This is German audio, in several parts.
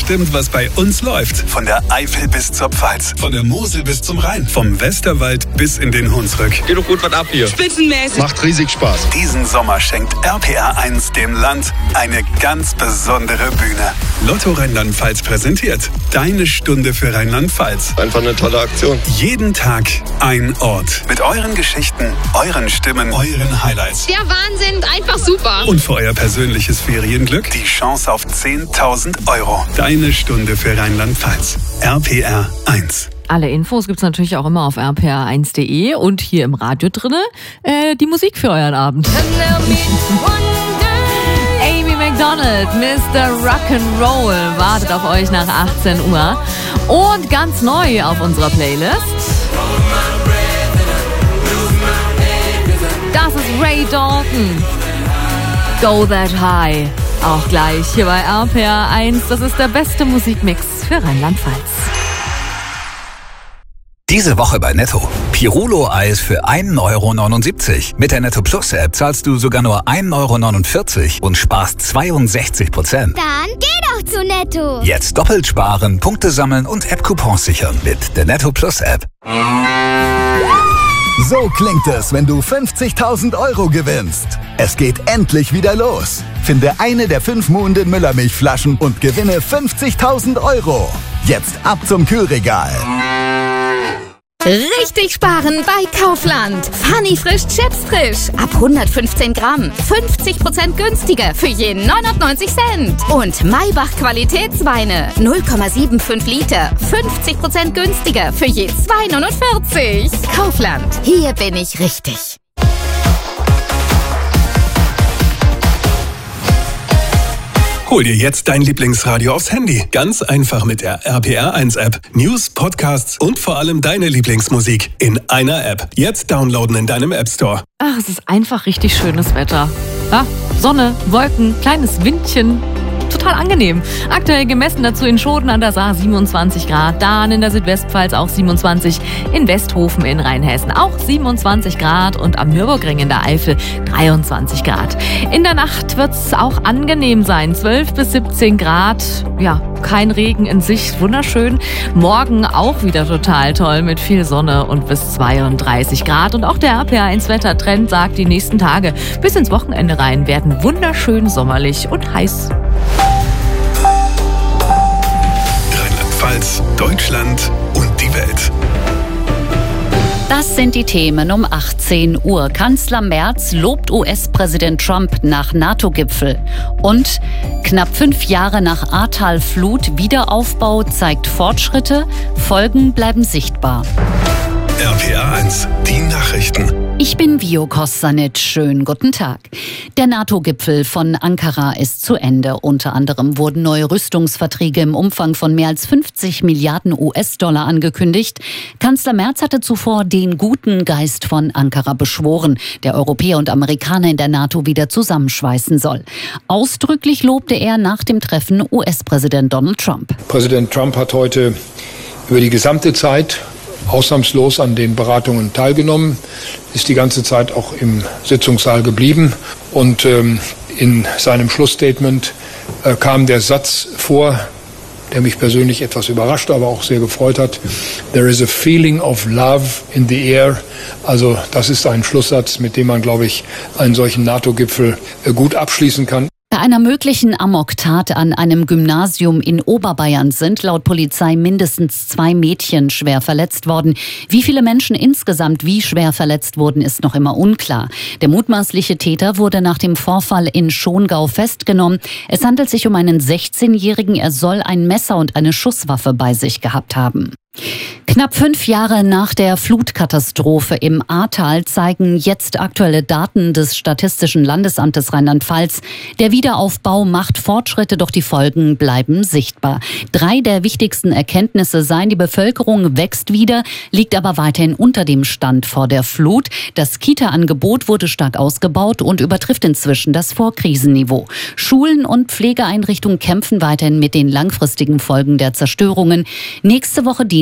bestimmt, was bei uns läuft. Von der Eifel bis zur Pfalz, von der Mosel bis zum Rhein, vom Westerwald bis in den Hunsrück. Geht doch gut was ab hier. Spitzenmäßig. Macht riesig Spaß. Diesen Sommer schenkt RPR1 dem Land eine ganz besondere Bühne. Lotto Rheinland-Pfalz präsentiert Deine Stunde für Rheinland-Pfalz. Einfach eine tolle Aktion. Jeden Tag ein Ort. Mit euren Geschichten, euren Stimmen, euren Highlights. Der Wahnsinn, einfach super. Und für euer persönliches Ferienglück die Chance auf 10.000 €. Deine Stunde für Rheinland-Pfalz. RPR1. Alle Infos gibt's natürlich auch immer auf rpr1.de und hier im Radio drinne die Musik für euren Abend. Amy Macdonald, Mr. Rock'n'Roll wartet auf euch nach 18 Uhr. Und ganz neu auf unserer Playlist, das ist Ray Dalton. Go That High. Auch gleich hier bei RPR1. Das ist der beste Musikmix für Rheinland-Pfalz. Diese Woche bei Netto. Pirulo-Eis für 1,79 €. Mit der Netto Plus App zahlst du sogar nur 1,49 € und sparst 62%. Dann geh doch zu Netto. Jetzt doppelt sparen, Punkte sammeln und App-Coupons sichern mit der Netto Plus App. So klingt es, wenn du 50.000 € gewinnst. Es geht endlich wieder los. Finde eine der 5 Muhnden Müllermilchflaschen und gewinne 50.000 €. Jetzt ab zum Kühlregal. Richtig sparen bei Kaufland. Funny Frisch Chips frisch. Ab 115 Gramm. 50% günstiger für jeden 99 Cent. Und Maybach Qualitätsweine. 0,75 Liter. 50% günstiger für je 2,49 €. Kaufland. Hier bin ich richtig. Hol dir jetzt dein Lieblingsradio aufs Handy. Ganz einfach mit der RPR1-App. News, Podcasts und vor allem deine Lieblingsmusik in einer App. Jetzt downloaden in deinem App Store. Ach, es ist einfach richtig schönes Wetter. Ja, Sonne, Wolken, kleines Windchen. Total angenehm. Aktuell gemessen dazu in Schoten an der Saar 27 Grad, dann in der Südwestpfalz auch 27, in Westhofen in Rheinhessen auch 27 Grad und am Nürburgring in der Eifel 23 Grad. In der Nacht wird es auch angenehm sein, 12 bis 17 Grad. Ja, kein Regen in sich, wunderschön. Morgen auch wieder total toll mit viel Sonne und bis 32 Grad. Und auch der RPR1-Wettertrend sagt, die nächsten Tage bis ins Wochenende rein werden wunderschön sommerlich und heiß. Rheinland-Pfalz, Deutschland und die Welt. Das sind die Themen um 18 Uhr. Kanzler Merz lobt US-Präsident Trump nach NATO-Gipfel. Und knapp 5 Jahre nach Ahrtal-Flut Wiederaufbau zeigt Fortschritte. Folgen bleiben sichtbar. RPR1, die Nachrichten. Ich bin Vio Kostanic. Schönen guten Tag. Der NATO-Gipfel von Ankara ist zu Ende. Unter anderem wurden neue Rüstungsverträge im Umfang von mehr als 50 Milliarden US-Dollar angekündigt. Kanzler Merz hatte zuvor den guten Geist von Ankara beschworen, der Europäer und Amerikaner in der NATO wieder zusammenschweißen soll. Ausdrücklich lobte er nach dem Treffen US-Präsident Donald Trump. Präsident Trump hat heute über die gesamte Zeit ausnahmslos an den Beratungen teilgenommen, ist die ganze Zeit auch im Sitzungssaal geblieben und in seinem Schlussstatement kam der Satz vor, der mich persönlich etwas überrascht, aber auch sehr gefreut hat. There is a feeling of love in the air. Also das ist ein Schlusssatz, mit dem man, glaube ich, einen solchen NATO-Gipfel gut abschließen kann. Bei einer möglichen Amoktat an einem Gymnasium in Oberbayern sind laut Polizei mindestens 2 Mädchen schwer verletzt worden. Wie viele Menschen insgesamt wie schwer verletzt wurden, ist noch immer unklar. Der mutmaßliche Täter wurde nach dem Vorfall in Schongau festgenommen. Es handelt sich um einen 16-Jährigen. Er soll ein Messer und eine Schusswaffe bei sich gehabt haben. Knapp 5 Jahre nach der Flutkatastrophe im Ahrtal zeigen jetzt aktuelle Daten des Statistischen Landesamtes Rheinland-Pfalz. Der Wiederaufbau macht Fortschritte, doch die Folgen bleiben sichtbar. 3 der wichtigsten Erkenntnisse seien: Die Bevölkerung wächst wieder, liegt aber weiterhin unter dem Stand vor der Flut. Das Kita-Angebot wurde stark ausgebaut und übertrifft inzwischen das Vorkrisenniveau. Schulen und Pflegeeinrichtungen kämpfen weiterhin mit den langfristigen Folgen der Zerstörungen. Nächste Woche Dienstag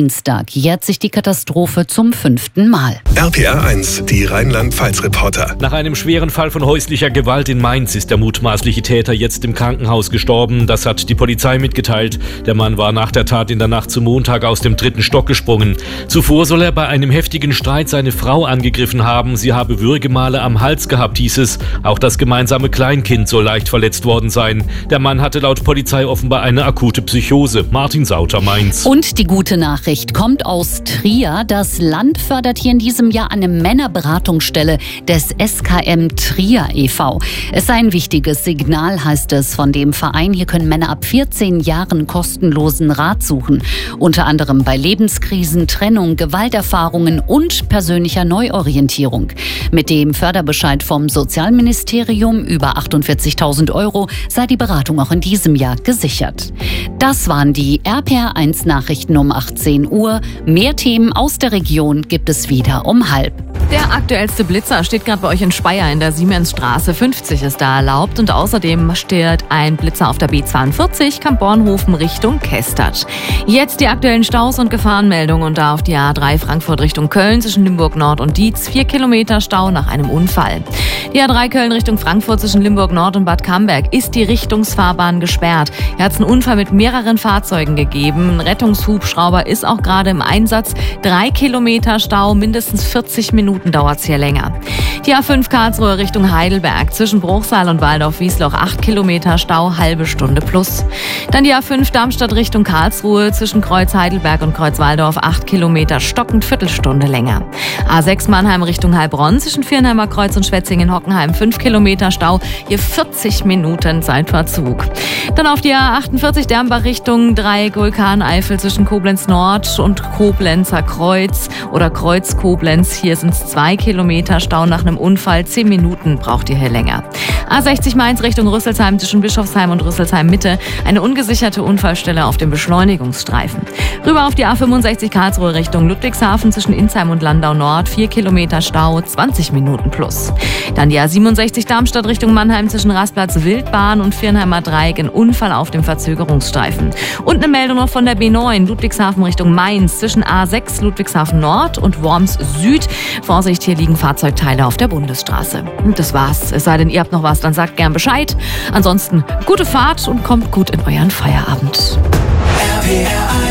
Dienstag jährt sich die Katastrophe zum 5. Mal. RPR 1, die Rheinland-Pfalz-Reporter. Nach einem schweren Fall von häuslicher Gewalt in Mainz ist der mutmaßliche Täter jetzt im Krankenhaus gestorben. Das hat die Polizei mitgeteilt. Der Mann war nach der Tat in der Nacht zum Montag aus dem 3. Stock gesprungen. Zuvor soll er bei einem heftigen Streit seine Frau angegriffen haben. Sie habe Würgemale am Hals gehabt, hieß es. Auch das gemeinsame Kleinkind soll leicht verletzt worden sein. Der Mann hatte laut Polizei offenbar eine akute Psychose. Martin Sauter, Mainz. Und die gute Nachricht kommt aus Trier. Das Land fördert hier in diesem Jahr eine Männerberatungsstelle des SKM Trier e.V. Es sei ein wichtiges Signal, heißt es von dem Verein. Hier können Männer ab 14 Jahren kostenlosen Rat suchen. Unter anderem bei Lebenskrisen, Trennung, Gewalterfahrungen und persönlicher Neuorientierung. Mit dem Förderbescheid vom Sozialministerium über 48.000 € sei die Beratung auch in diesem Jahr gesichert. Das waren die RPR 1 Nachrichten um 18 Uhr. Mehr Themen aus der Region gibt es wieder um 12:30. Der aktuellste Blitzer steht gerade bei euch in Speyer in der Siemensstraße. 50 ist da erlaubt und außerdem steht ein Blitzer auf der B42 Kamp-Bornhofen Richtung Kestert. Jetzt die aktuellen Staus und Gefahrenmeldungen und da auf die A3 Frankfurt Richtung Köln zwischen Limburg Nord und Dietz 4 Kilometer Stau nach einem Unfall. Die A3 Köln Richtung Frankfurt zwischen Limburg Nord und Bad Camberg ist die Richtungsfahrbahn gesperrt. Hier hat es einen Unfall mit mehreren Fahrzeugen gegeben. Ein Rettungshubschrauber ist auch gerade im Einsatz. 3 Kilometer Stau, mindestens 40 Minuten dauert es hier länger. Die A5 Karlsruhe Richtung Heidelberg zwischen Bruchsal und Waldorf-Wiesloch 8 Kilometer Stau, halbe Stunde plus. Dann die A5 Darmstadt Richtung Karlsruhe zwischen Kreuz Heidelberg und Kreuz Waldorf 8 Kilometer stockend, Viertelstunde länger. A6 Mannheim Richtung Heilbronn zwischen Viernheimer Kreuz und Schwetzingen-Hockenheim 5 Kilometer Stau, hier 40 Minuten Zeitverzug. Dann auf die A48 Dernbach Richtung Dreieck Vulkaneifel zwischen Koblenz Nord und Koblenzer Kreuz oder Kreuz Koblenz. Hier sind es 2 Kilometer Stau nach einem Unfall. 10 Minuten braucht ihr hier länger. A60 Mainz Richtung Rüsselsheim zwischen Bischofsheim und Rüsselsheim Mitte. Eine ungesicherte Unfallstelle auf dem Beschleunigungsstreifen. Rüber auf die A65 Karlsruhe Richtung Ludwigshafen zwischen Insheim und Landau Nord. 4 Kilometer Stau, 20 Minuten plus. Dann die A67 Darmstadt Richtung Mannheim zwischen Rastplatz Wildbahn und Viernheimer Dreieck. Ein Unfall auf dem Verzögerungsstreifen. Und eine Meldung noch von der B9 Ludwigshafen Richtung Mainz zwischen A6 Ludwigshafen Nord und Worms Süd. Vorsicht, hier liegen Fahrzeugteile auf der Bundesstraße. Und das war's. Es sei denn, ihr habt noch was, dann sagt gern Bescheid. Ansonsten gute Fahrt und kommt gut in euren Feierabend. RPR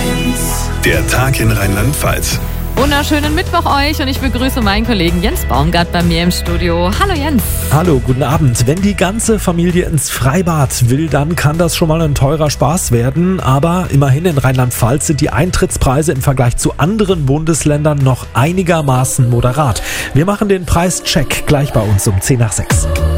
1. Der Tag in Rheinland-Pfalz. Wunderschönen Mittwoch euch und ich begrüße meinen Kollegen Jens Baumgart bei mir im Studio. Hallo Jens. Hallo, guten Abend. Wenn die ganze Familie ins Freibad will, dann kann das schon mal ein teurer Spaß werden. Aber immerhin in Rheinland-Pfalz sind die Eintrittspreise im Vergleich zu anderen Bundesländern noch einigermaßen moderat. Wir machen den Preischeck gleich bei uns um 5:50.